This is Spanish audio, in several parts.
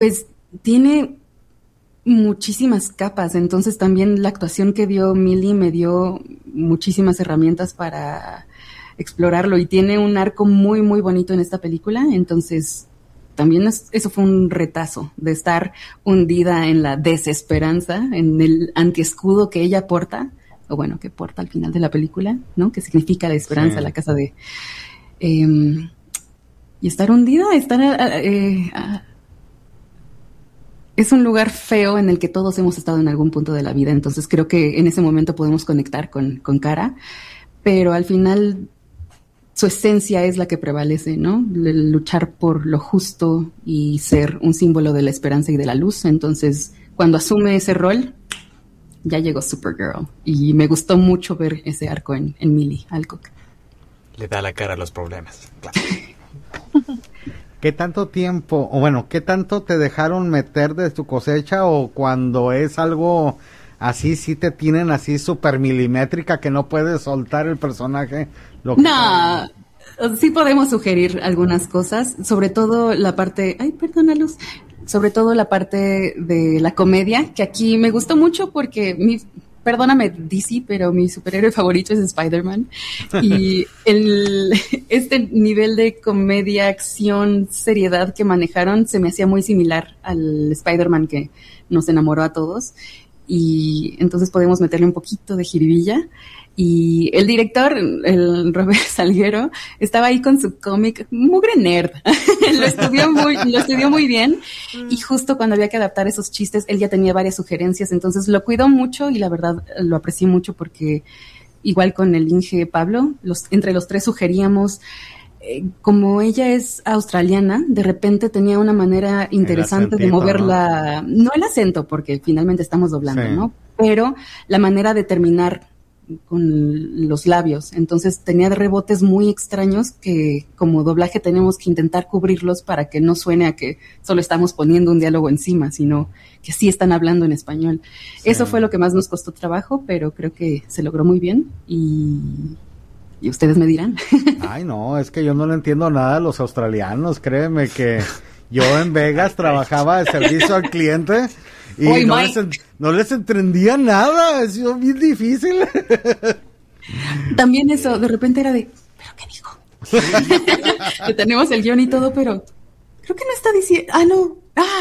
Pues tiene muchísimas capas, entonces también la actuación que dio Millie me dio muchísimas herramientas para explorarlo, y tiene un arco muy, muy bonito en esta película, entonces también eso fue un retazo, de estar hundida en la desesperanza, en el antiescudo que ella porta, o bueno, que porta al final de la película, ¿no? Que significa la esperanza, sí. La casa de... y estar hundida, es un lugar feo en el que todos hemos estado en algún punto de la vida, entonces creo que en ese momento podemos conectar con Cara, pero al final su esencia es la que prevalece, ¿no? Luchar por lo justo y ser un símbolo de la esperanza y de la luz. Entonces, cuando asume ese rol, ya llegó Supergirl. Y me gustó mucho ver ese arco en Millie Alcock. Le da la cara a los problemas. Claro. ¿Qué tanto tiempo, o bueno, qué tanto te dejaron meter de tu cosecha, o cuando es algo así, sí te tienen así súper milimétrica que no puedes soltar el personaje? No, sí podemos sugerir algunas cosas, sobre todo la parte, Luz, sobre todo la parte de la comedia, que aquí me gustó mucho porque perdóname DC, pero mi superhéroe favorito es Spider-Man, y este nivel de comedia, acción, seriedad que manejaron se me hacía muy similar al Spider-Man que nos enamoró a todos, y entonces podemos meterle un poquito de jiribilla. Y el director, el Robert Salguero, estaba ahí con su cómic mugre nerd. Lo estudió muy bien, y justo cuando había que adaptar esos chistes, él ya tenía varias sugerencias, entonces lo cuidó mucho y la verdad lo aprecié mucho porque igual con el Inge Pablo, entre los tres sugeríamos, como ella es australiana, de repente tenía una manera interesante de moverla, no el acento, porque finalmente estamos doblando, sí, ¿no? Pero la manera de terminar con los labios, entonces tenía rebotes muy extraños que como doblaje tenemos que intentar cubrirlos para que no suene a que solo estamos poniendo un diálogo encima, sino que sí están hablando en español. Sí. Eso fue lo que más nos costó trabajo, pero creo que se logró muy bien y ustedes me dirán. Ay, no, es que yo no le entiendo nada a los australianos, créeme que yo en Vegas trabajaba de servicio al cliente y no les entendía nada, ha sido bien difícil. También eso, de repente era de, ¿pero qué dijo? Que tenemos el guión y todo, pero creo que no está diciendo,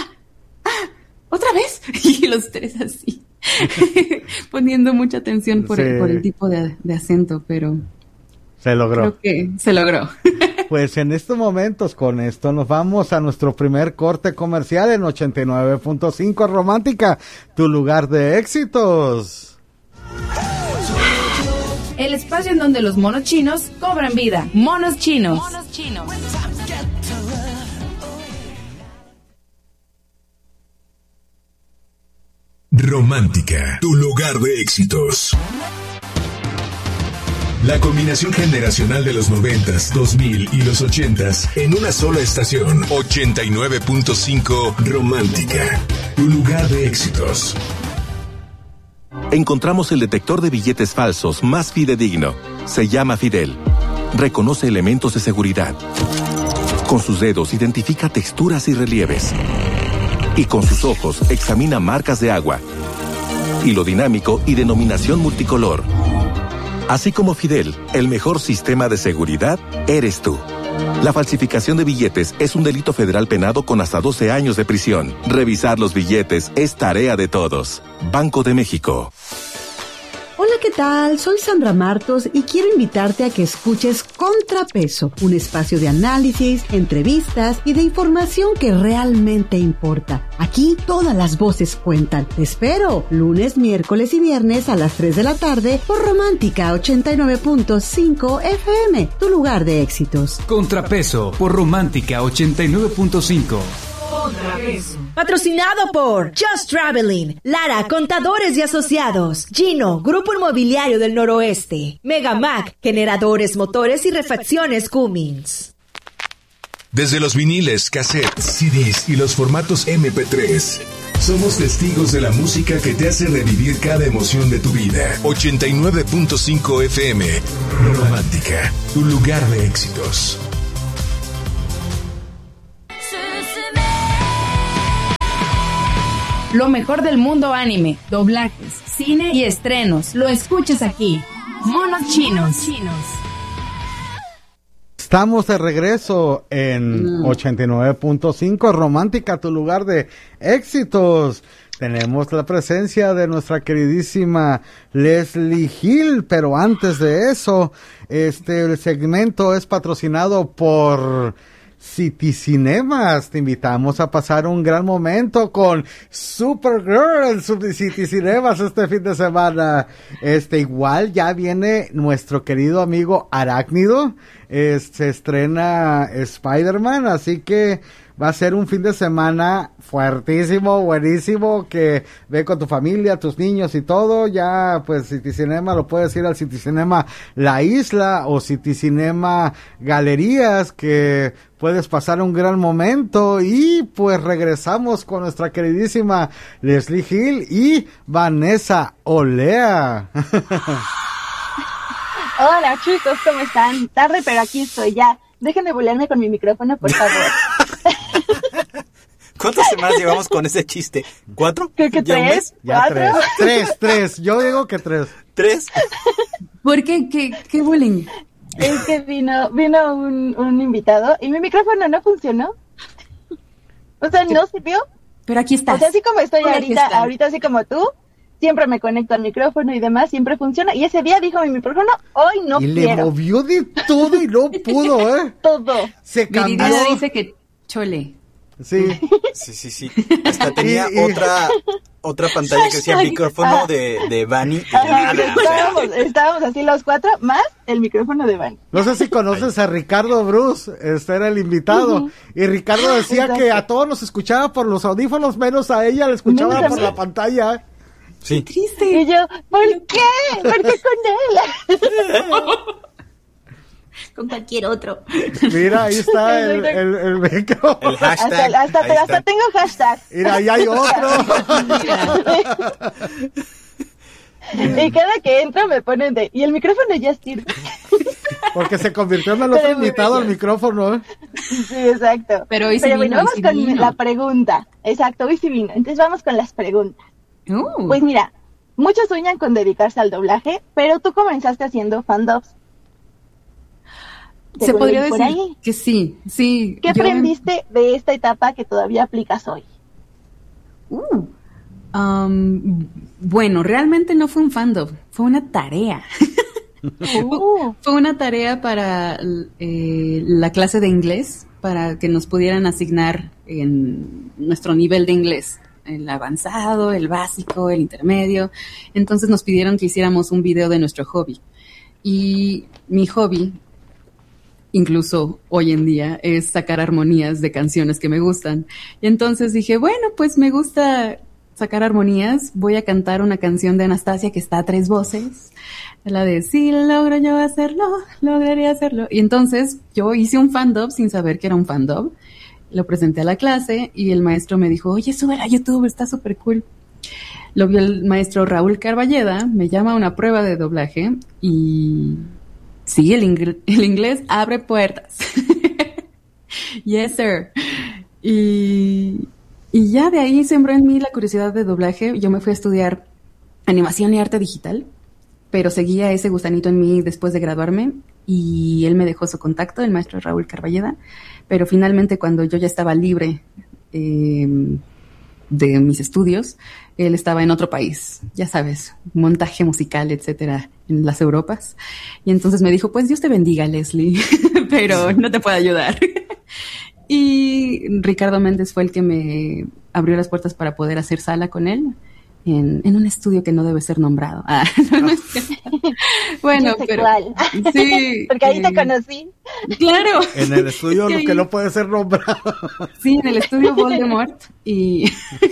¿otra vez? Y los tres así, poniendo mucha atención por el tipo de acento, pero... Se logró. Creo que se logró. Pues en estos momentos, con esto nos vamos a nuestro primer corte comercial en 89.5 Romántica, tu lugar de éxitos. El espacio en donde los monos chinos cobran vida. Monos chinos. Romántica, tu lugar de éxitos. La combinación generacional de los 90s, 2000 y los 80s en una sola estación. 89.5 Romántica, tu lugar de éxitos. Encontramos el detector de billetes falsos más fidedigno. Se llama Fidel. Reconoce elementos de seguridad. Con sus dedos identifica texturas y relieves. Y con sus ojos examina marcas de agua. Hilo dinámico y denominación multicolor. Así como Fidel, el mejor sistema de seguridad eres tú. La falsificación de billetes es un delito federal penado con hasta 12 años de prisión. Revisar los billetes es tarea de todos. Banco de México. Hola, ¿qué tal? Soy Sandra Martos y quiero invitarte a que escuches Contrapeso, un espacio de análisis, entrevistas y de información que realmente importa. Aquí todas las voces cuentan. Te espero lunes, miércoles y viernes a las 3 de la tarde por Romántica 89.5 FM, tu lugar de éxitos. Contrapeso por Romántica 89.5. Patrocinado por Just Traveling, Lara, Contadores y Asociados, Gino, Grupo Inmobiliario del Noroeste, Megamac, Generadores, Motores y Refacciones Cummins. Desde los viniles, cassettes, CDs y los formatos MP3, somos testigos de la música que te hace revivir cada emoción de tu vida. 89.5 FM, Romántica, tu lugar de éxitos. Lo mejor del mundo anime, doblajes, cine y estrenos. Lo escuchas aquí. Monos Chinos. Estamos de regreso en 89.5 Romántica, tu lugar de éxitos. Tenemos la presencia de nuestra queridísima Leslie Hill, pero antes de eso, el segmento es patrocinado por City Cinemas. Te invitamos a pasar un gran momento con Supergirl en City Cinemas este fin de semana. Igual ya viene nuestro querido amigo Arácnido. Se estrena Spider-Man, así que va a ser un fin de semana fuertísimo, buenísimo, que ve con tu familia, tus niños y todo. Ya, pues, City Cinema, lo puedes ir al City Cinema La Isla o City Cinema Galerías, que puedes pasar un gran momento. Y pues regresamos con nuestra queridísima Leslie Hill y Vanessa Olea. Hola chicos, ¿cómo están? Tarde, pero aquí estoy ya. Dejen de bulearme con mi micrófono, por favor. ¿Cuántas semanas llevamos con ese chiste? ¿4? Creo que 3, 4. Tres. Yo digo que 3. ¿3? ¿Por qué? ¿Qué bullying? Es que vino un invitado y mi micrófono no funcionó. O sea, no sirvió. Pero aquí estás. O sea, así como estoy ahorita así como tú, siempre me conecto al micrófono y demás, siempre funciona. Y ese día dijo mi micrófono, hoy no quiero. Y le movió de todo y no pudo, ¿eh? Todo. Se cambió. Viridiana dice que chole. Sí. Sí. Hasta tenía otra pantalla que decía micrófono de Vani. Estábamos así los 4, más el micrófono de Vani. No sé si conoces a Ricardo Bruce, era el invitado. Y Ricardo decía que a todos nos escuchaba por los audífonos, menos a ella le escuchaba por la pantalla. Sí. Qué triste. Y yo, ¿por qué? ¿Por qué con él? Con cualquier otro. Mira, ahí está el micro. El hashtag. Hasta tengo hashtag. Mira, ahí hay otro. Y cada que entro me ponen y el micrófono ya sirve. Porque se convirtió en el otro invitado al micrófono, ¿eh? Sí, exacto. Pero hoy sí vino, bueno, vamos con la pregunta. Exacto, hoy sí vino. Entonces vamos con las preguntas. Pues mira, muchos sueñan con dedicarse al doblaje, pero tú comenzaste haciendo fandubs. Se podría decir ahí? Que sí. ¿Qué aprendiste de esta etapa que todavía aplicas hoy? Bueno, realmente no fue un fandub, fue una tarea. Fue una tarea para la clase de inglés, para que nos pudieran asignar en nuestro nivel de inglés. El avanzado, el básico, el intermedio. Entonces nos pidieron que hiciéramos un video de nuestro hobby. Y mi hobby, incluso hoy en día, es sacar armonías de canciones que me gustan. Y entonces dije, bueno, pues me gusta sacar armonías. Voy a cantar una canción de Anastasia que está a 3 voces. La de, si logro yo hacerlo, lograría hacerlo. Y entonces yo hice un fandub sin saber que era un fandub. Lo presenté a la clase y el maestro me dijo, oye, súbelo a YouTube, está súper cool. Lo vio el maestro Raúl Carballeda, me llama a una prueba de doblaje y sí, el inglés abre puertas. Yes, sir. Y ya de ahí sembró en mí la curiosidad de doblaje. Yo me fui a estudiar animación y arte digital, pero seguía ese gusanito en mí después de graduarme y él me dejó su contacto, el maestro Raúl Carballeda. Pero finalmente cuando yo ya estaba libre de mis estudios, él estaba en otro país, ya sabes, montaje musical, etcétera, en las Europas. Y entonces me dijo, pues Dios te bendiga, Leslie, pero no te puedo ayudar. Y Ricardo Méndez fue el que me abrió las puertas para poder hacer sala con él en un estudio que no debe ser nombrado. Bueno, pero cuál. Sí, porque ahí te conocí. Claro. En el estudio lo que no puede ser nombrado. Sí, en el estudio Voldemort y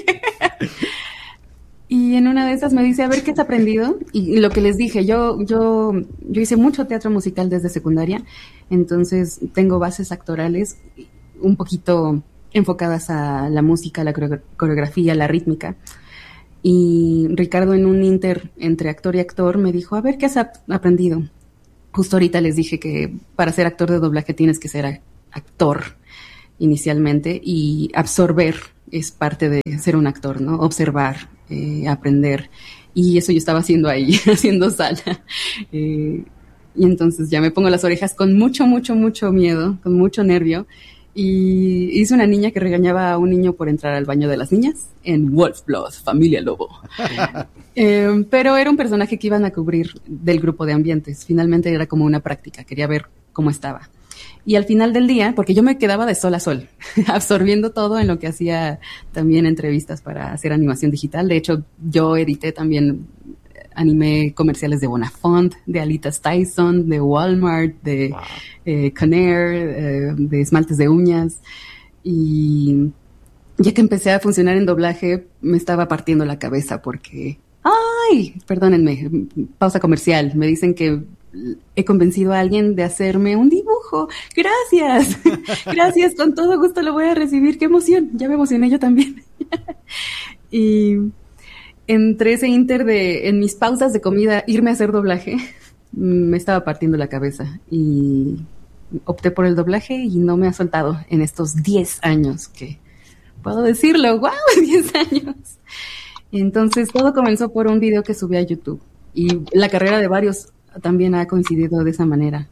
en una de esas me dice, a ver, ¿qué has aprendido? Y lo que les dije, yo hice mucho teatro musical desde secundaria, entonces tengo bases actorales un poquito enfocadas a la música, la coreografía, la rítmica. Y Ricardo, en un entre actor y actor, me dijo, a ver, ¿qué has aprendido? Justo ahorita les dije que para ser actor de doblaje tienes que ser actor. inicialmente, y absorber es parte de ser un actor, ¿no? Observar, aprender, y eso yo estaba haciendo ahí, haciendo sala. Y entonces ya me pongo las orejas con mucho miedo, con mucho nervio, y hice una niña que regañaba a un niño por entrar al baño de las niñas en Wolfblood, Familia Lobo. Pero era un personaje que iban a cubrir del grupo de ambientes. Finalmente era como una práctica, quería ver cómo estaba. Y al final del día, porque yo me quedaba de sol a sol, absorbiendo todo en lo que hacía también entrevistas para hacer animación digital. De hecho, yo edité también, animé comerciales de Bonafont, de Alitas Tyson, de Walmart, de Conair, de esmaltes de uñas. Y ya que empecé a funcionar en doblaje, me estaba partiendo la cabeza porque... ¡Ay! Perdónenme, pausa comercial. Me dicen que he convencido a alguien de hacerme un dibujo. ¡Gracias! Gracias, con todo gusto lo voy a recibir. ¡Qué emoción! Ya me emocioné yo también. Y entre ese inter de, en mis pausas de comida, irme a hacer doblaje, me estaba partiendo la cabeza. Y opté por el doblaje y no me ha soltado en estos 10 años que... Puedo decirlo, ¡wow! 10 años. Entonces todo comenzó por un video que subí a YouTube y la carrera de varios también ha coincidido de esa manera.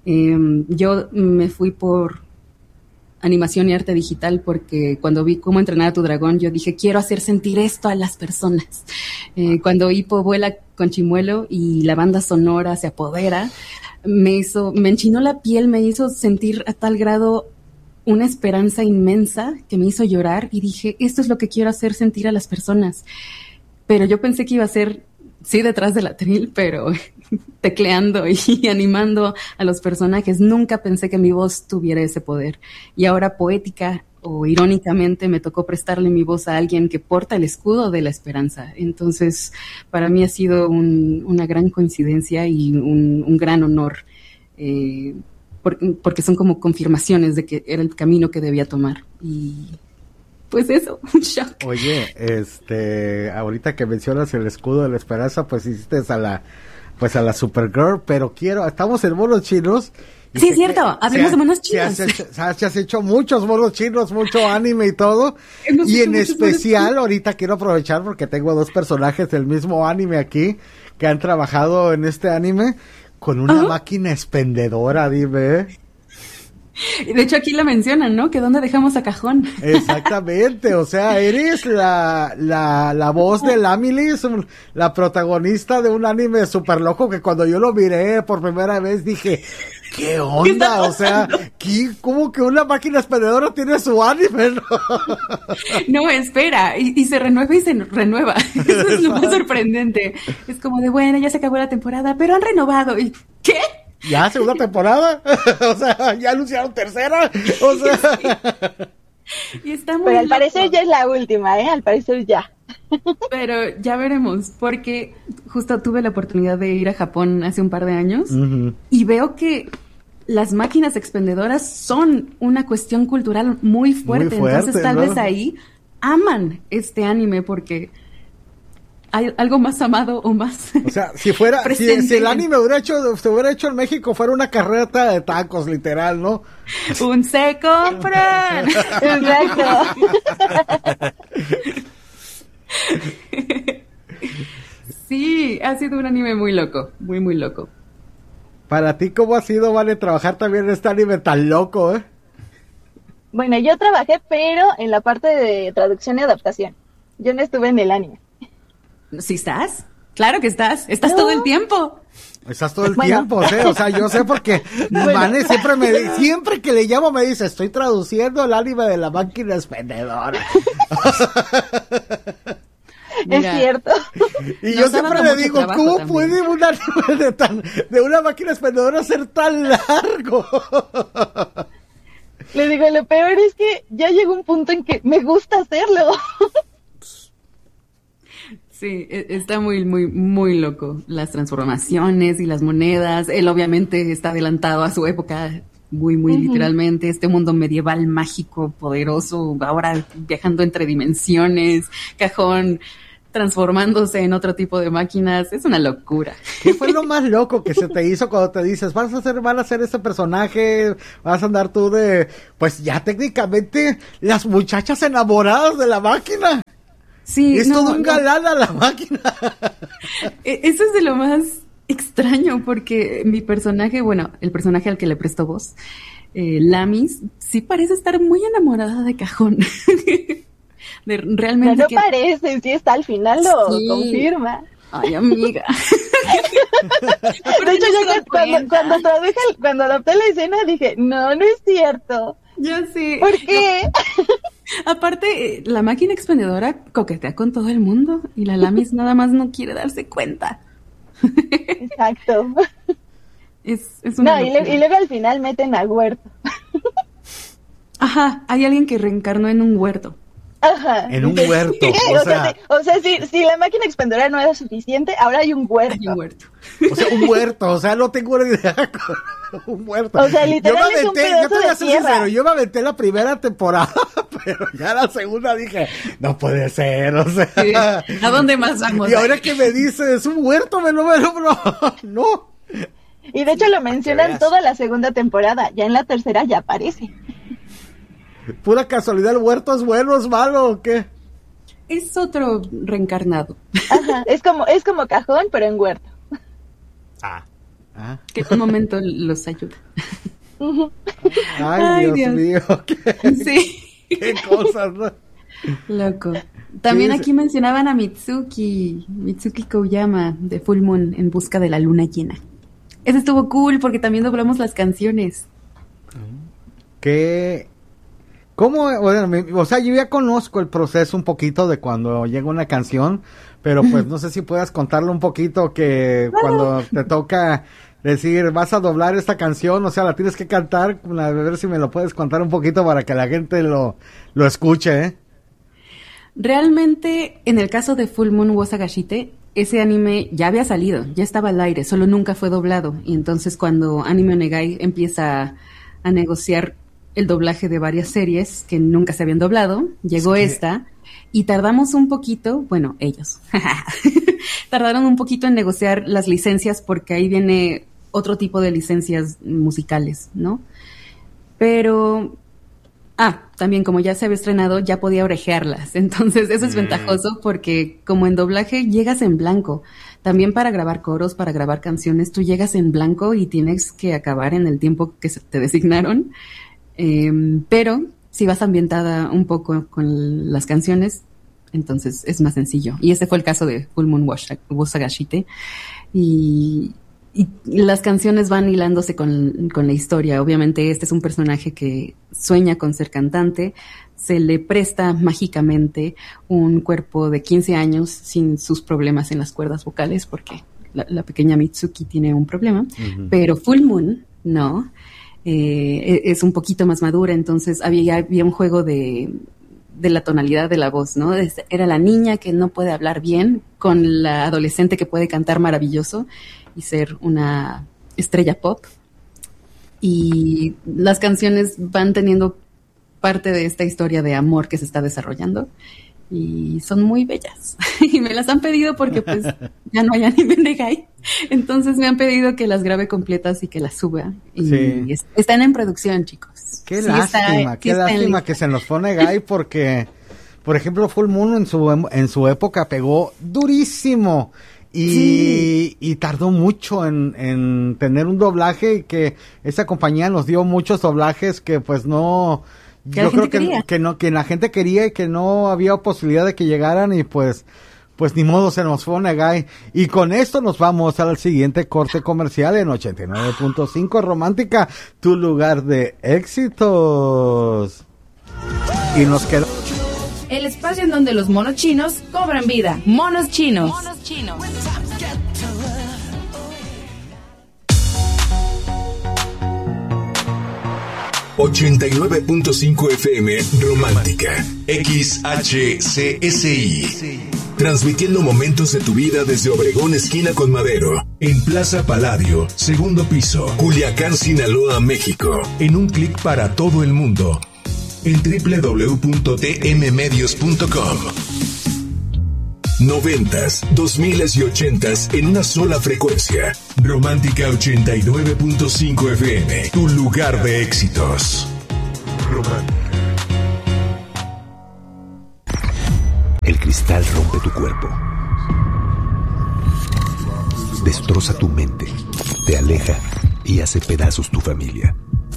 Yo me fui por animación y arte digital porque cuando vi Cómo entrenar a tu dragón, yo dije, quiero hacer sentir esto a las personas. Cuando Hippo vuela con Chimuelo y la banda sonora se apodera, me enchinó la piel, me hizo sentir a tal grado una esperanza inmensa que me hizo llorar y dije, esto es lo que quiero hacer sentir a las personas. Pero yo pensé que iba a ser, sí, detrás del atril, pero tecleando y animando a los personajes. Nunca pensé que mi voz tuviera ese poder. Y ahora poética o irónicamente me tocó prestarle mi voz a alguien que porta el escudo de la esperanza. Entonces, para mí ha sido una gran coincidencia y un gran honor, porque son como confirmaciones de que era el camino que debía tomar. Y pues eso, un shock. Oye, ahorita que mencionas el escudo de la esperanza, pues hiciste a la Supergirl, pero estamos en monos chinos. Sí, es cierto, hablemos de monos chinos. Has hecho muchos monos chinos, mucho anime y todo. Y en especial, ahorita quiero aprovechar porque tengo 2 personajes del mismo anime aquí que han trabajado en este anime. Con una máquina expendedora, dime. De hecho, aquí la mencionan, ¿no? Que dónde dejamos a Cajón. Exactamente, o sea, eres la voz de Lamilis, la protagonista de un anime súper loco que cuando yo lo miré por primera vez dije, ¿qué onda? O sea, ¿cómo que una máquina expendedora tiene su anime? No, espera, y se renueva y se renueva. Eso es lo más sorprendente. Es como de, bueno, ya se acabó la temporada, pero han renovado. ¿Y qué? ¿Ya segunda temporada? O sea, ¿ya anunciaron tercera? O sea... Sí. Y está muy pero al loco. parecer ya es la última, al parecer ya. Pero ya veremos, porque justo tuve la oportunidad de ir a Japón hace un par de años y veo que las máquinas expendedoras son una cuestión cultural muy fuerte. Entonces tal vez ahí aman este anime porque hay algo más amado o más. O sea, si el anime se hubiera hecho en México, fuera una carreta de tacos, literal, ¿no? ¡Un se compran! Exacto. Sí, ha sido un anime muy loco, muy, muy loco. Para ti, ¿cómo ha sido, Vale, trabajar también en este anime tan loco, Bueno, yo trabajé, pero en la parte de traducción y adaptación. Yo no estuve en el anime. ¿Sí estás? Claro que estás. Estás todo el tiempo. Estás todo el tiempo, o sea, yo sé porque Vane siempre que le llamo me dice, estoy traduciendo el anime de la máquina expendedora. Mira, es cierto. Y yo siempre le digo, ¿cómo también puede un anime de una máquina expendedora ser tan largo? Le digo, lo peor es que ya llegó un punto en que me gusta hacerlo. Sí, está muy, muy, muy loco. Las transformaciones y las monedas. Él obviamente está adelantado a su época, muy, muy literalmente. Este mundo medieval, mágico, poderoso, ahora viajando entre dimensiones. Cajón transformándose en otro tipo de máquinas. Es una locura. ¿Qué fue lo más loco que se te hizo cuando te dices, van a hacer ese personaje, vas a andar tú de, pues ya técnicamente las muchachas enamoradas de la máquina? Sí, es todo un galán a la máquina. Eso es de lo más extraño, porque mi personaje, bueno, el personaje al que le presto voz, Lamis, sí parece estar muy enamorada de Cajón. Realmente. No parece, sí está al final, lo confirma. Ay, amiga. De hecho, yo cuando adapté la escena dije, no es cierto. Ya sé. ¿Por qué? Aparte, la máquina expendedora coquetea con todo el mundo y la Lamis nada más no quiere darse cuenta. Exacto. Es una y luego al final meten a Huerto. Ajá, hay alguien que reencarnó en un huerto. Ajá. En un huerto. O sea, si la máquina expendedora no era suficiente, ahora hay un huerto. Hay un huerto. O sea, un huerto, o sea, no tengo una idea. Un huerto. O sea, literal yo te voy a ser sincero, yo me aventé la primera temporada, pero ya la segunda dije, no puede ser, o sea. Sí. ¿A dónde más vamos? Y ahora que me dice, es un huerto, no. Y de hecho lo mencionan toda la segunda temporada, ya en la tercera ya aparece. Pura casualidad, ¿el huerto es bueno, es malo o qué? Es otro reencarnado. Ajá, es como Cajón, pero en huerto. Que en un momento los ayuda. Ay, Dios mío. Qué cosas, ¿no? Loco. También aquí mencionaban a Mitsuki Kouyama de Full Moon en busca de la luna llena. Ese estuvo cool porque también doblamos las canciones. ¿Cómo? O sea, yo ya conozco el proceso un poquito de cuando llega una canción, pero pues no sé si puedas contarle un poquito que cuando te toca decir, vas a doblar esta canción, o sea, la tienes que cantar, a ver si me lo puedes contar un poquito para que la gente lo escuche, ¿eh? Realmente, en el caso de Full Moon Wosagashite, ese anime ya había salido, ya estaba al aire, solo nunca fue doblado, y entonces cuando Anime Onegai empieza a negociar el doblaje de varias series que nunca se habían doblado, llegó esta, y tardamos un poquito, bueno, ellos, tardaron un poquito en negociar las licencias porque ahí viene otro tipo de licencias musicales, ¿no? Pero, también como ya se había estrenado, ya podía orejearlas, entonces eso es ventajoso porque como en doblaje llegas en blanco, también para grabar coros, para grabar canciones, tú llegas en blanco y tienes que acabar en el tiempo que te designaron. Pero si vas ambientada un poco con las canciones, entonces es más sencillo. Y ese fue el caso de Full Moon Wosagashite. Y las canciones van hilándose con la historia. Obviamente este es un personaje que sueña con ser cantante, se le presta mágicamente un cuerpo de 15 años sin sus problemas en las cuerdas vocales, porque la pequeña Mitsuki tiene un problema, pero Full Moon no. Es un poquito más madura, entonces había un juego de la tonalidad de la voz, ¿no? Era la niña que no puede hablar bien con la adolescente que puede cantar maravilloso y ser una estrella pop. Y las canciones van teniendo parte de esta historia de amor que se está desarrollando y son muy bellas. Y me las han pedido porque pues ya no hay Anime Onegai. Entonces me han pedido que las grabe completas y que las suba. Y están en producción, chicos. Qué lástima que se nos fue Onegai porque, por ejemplo, Full Moon en su época pegó durísimo. Y tardó mucho en tener un doblaje y que esa compañía nos dio muchos doblajes que pues no... Yo creo que la gente quería y que no había posibilidad de que llegaran y pues ni modo, se nos fue Onegai. Y con esto nos vamos al siguiente corte comercial en 89.5 Romántica, tu lugar de éxitos. Y nos queda... El espacio en donde los monos chinos cobran vida. Monos chinos. 89.5 FM Romántica XHCSI, transmitiendo momentos de tu vida desde Obregón esquina con Madero, en Plaza Palladio, segundo piso, Culiacán, Sinaloa, México, en un clic para todo el mundo, en www.tmmedios.com. 90s, 2000s y 80s en una sola frecuencia. Romántica 89.5 FM, tu lugar de éxitos. Romántica. El cristal rompe tu cuerpo, destroza tu mente, te aleja y hace pedazos tu familia.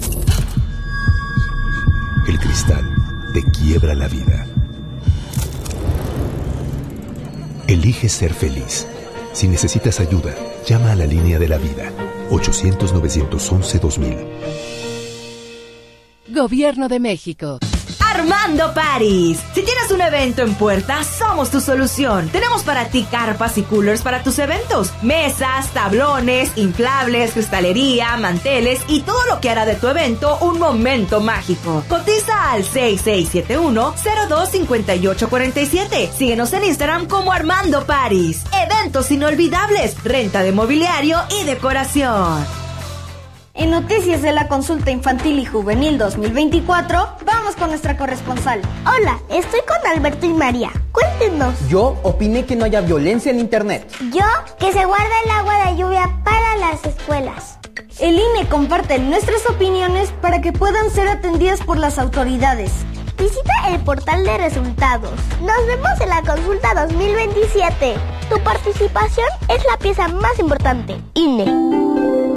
El cristal te quiebra la vida. Elige ser feliz. Si necesitas ayuda, llama a la línea de la vida, 800-911-2000. Gobierno de México. Armando Parties. Si tienes un evento en puerta, somos tu solución. Tenemos para ti carpas y coolers para tus eventos, mesas, tablones, inflables, cristalería, manteles y todo lo que hará de tu evento un momento mágico. Cotiza al 6671-025847. Síguenos en Instagram como Armando Parties. Eventos inolvidables, renta de mobiliario y decoración. En Noticias de la Consulta Infantil y Juvenil 2024, vamos con nuestra corresponsal. Hola, estoy con Alberto y María. Cuéntenos. Yo opiné que no haya violencia en internet. Yo, que se guarda el agua de lluvia para las escuelas. El INE comparte nuestras opiniones para que puedan ser atendidas por las autoridades. Visita el portal de resultados. Nos vemos en la consulta 2027. Tu participación es la pieza más importante. INE.